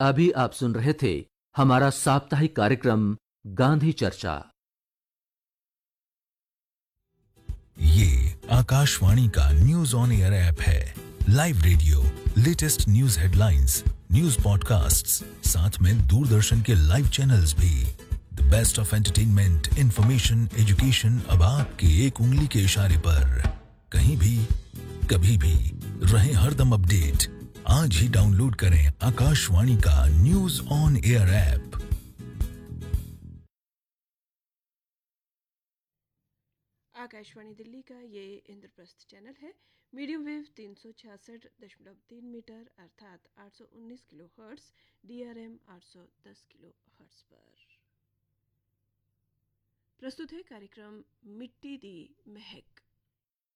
अभी आप सुन रहे थे हमारा साप्ताहिक कार्यक्रम गांधी चर्चा। ये आकाशवाणी का न्यूज ऑन एयर ऐप है। Live radio, latest news headlines, news podcasts, साथ में दूरदर्शन के लाइव चैनल्स भी। The best of entertainment, information, education अब आपके एक उंगली के इशारे पर। कहीं भी, कभी भी, रहें हरदम अपडेट। आज ही डाउनलोड करें आकाशवाणी का news on air app. Akashvani Delhi का ये इंद्रप्रस्थ चैनल है। मीडियम वेव 366.3 मीटर अर्थात 819 kilo hertz, DRM 810 kilo hertz पर प्रस्तुत है कार्यक्रम मिट्टी दी महक।